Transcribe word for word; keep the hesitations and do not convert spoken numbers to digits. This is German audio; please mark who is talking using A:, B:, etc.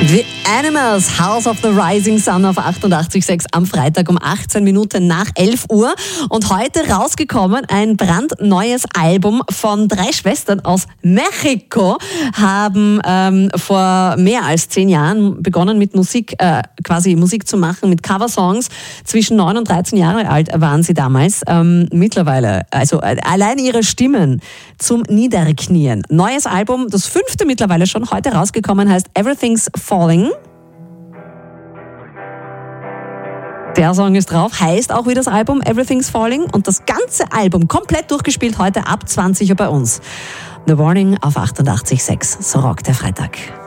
A: The Animals, House of the Rising Sun auf achtundachtzig Komma sechs am Freitag um achtzehn Minuten nach elf Uhr. Und heute rausgekommen ein brandneues Album von drei Schwestern aus Mexiko. Haben ähm, vor mehr als zehn Jahren begonnen mit Musik, äh, quasi Musik zu machen, mit Coversongs. Zwischen neun und dreizehn Jahre alt waren sie damals. Ähm, mittlerweile, also äh, allein ihre Stimmen zum Niederknien. Neues Album, das fünfte mittlerweile schon, heute rausgekommen, heißt Everything's Falling. Der Song ist drauf, heißt auch wie das Album Everything's Falling, und das ganze Album komplett durchgespielt heute ab zwanzig Uhr bei uns. The Warning auf achtundachtzig Komma sechs, so rockt der Freitag.